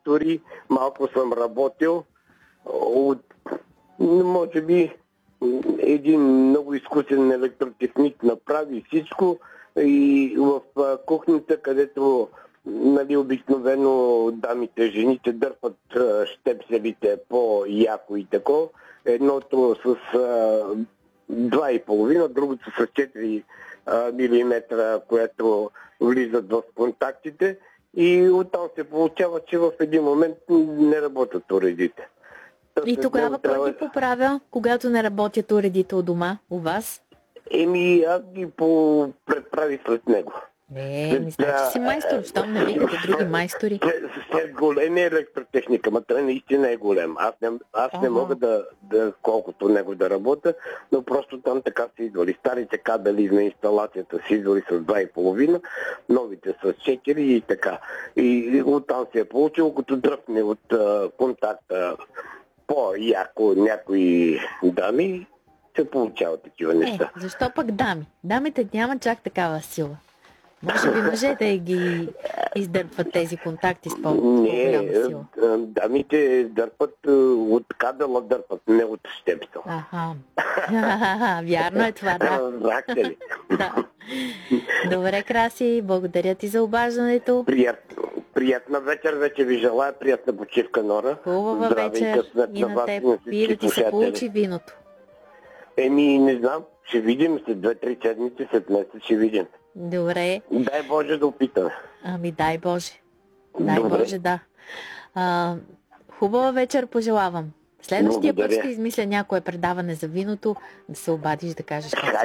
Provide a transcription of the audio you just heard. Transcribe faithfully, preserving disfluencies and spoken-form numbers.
радиатори, малко съм работил. От, може би един много изкусен електротехник направи всичко и в кухнята, където нали, обикновено дамите, жените дърпат щепселите по-яко и тако. Едното с а, два и половина, другото с четири милиметра, което влизат в контактите и оттам се получава, че в един момент не работят уредите. И тогава кой трябва... ги поправя, когато не работят уредите у дома, у вас? Еми, аз ги по... преправи след него. Не, не значи си майстор, щом не викате други майстори. След голем е електротехника, ма той наистина е голем. Аз не, аз не мога да, да, колкото него да работя, но просто там така са идвали. Старите кабели на инсталацията са идвали с два и половина, новите с четири и така. И оттам се е получило, като дръпне от а, контакта по-яко някои дами, се получават такива неща. Е, защо пък дами? Дамите няма чак такава сила. Може би мъжете ги издърпват тези контакти с по-голяма сила. Не, дамите дърпат от кабела, дърпат, не от щепсел. Аха. Вярно е това, да. Знахте ли? Да. Добре, Краси, благодаря ти за обаждането. Приятно. Приятна вечер, вече ви желая, приятна почивка, Нора. Хубава вечер и на теб. И да ти се получи виното. Еми, не знам, ще видим след две-три седмици, след месец ще видим. Добре. Дай Боже да опитаме. Ами дай Боже. Дай Добре. Боже, да. А, хубава вечер пожелавам. Следващия път ще измисля някое предаване за виното, да се обадиш да кажеш как се